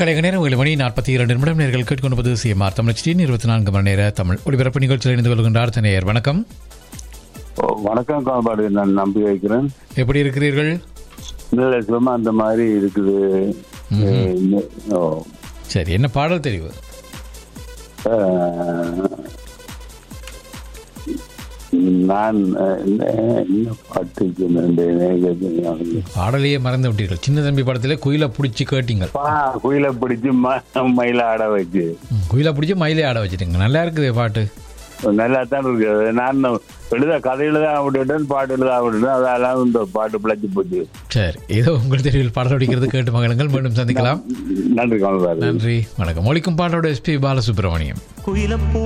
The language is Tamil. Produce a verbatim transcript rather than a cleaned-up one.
கலைக நேரம் ஏழு மணி நாற்பத்தி இரண்டு நிமிடம் நேர்கள் கேட்டுக்கொண்டு சிஎம்ஆர் தமிழ் ஸ்டீன் இருபத்தி நான்கு மணி நேர தமிழ் ஒளிபரப்பு நிகழ்ச்சியில் இணைந்து கொள்கின்றார் தனையர். வணக்கம். வணக்கம் காபாடு, நான் நம்பி வைக்கிறேன். எப்படி இருக்கிறீர்கள்? நல்ல சும்மா அந்த மாதிரி இருக்குது. சரி, என்ன பாடல் தெரிவு? நான் என்ன பாட்டு பாடலையே மறந்து விட்டீர்கள். சின்ன தம்பி படத்திலே குயில பிடிச்சி கேட்டீங்க. குயில பிடிச்சி மயில ஆட வச்சு குயில பிடிச்சி மயிலே ஆட வச்சுட்டீங்க. நல்லா இருக்குது பாட்டு, நல்லா தான் இருக்குது. நான் எழுத கதை எழுத விட்டுட்டேன், பாட்டு எழுத விட்டுட்டேன், அதெல்லாம் இந்த பாட்டு பிழைச்சி போச்சு. சரி, ஏதோ உங்கள் தெருவில் பாடல் அடிக்கிறது கேட்டு மகன்கள். மீண்டும் சந்திக்கலாம். நன்றி. நன்றி, வணக்கம். ஒழிக்கும் பாடலோட எஸ்பி பாலசுப்ரமணியம்.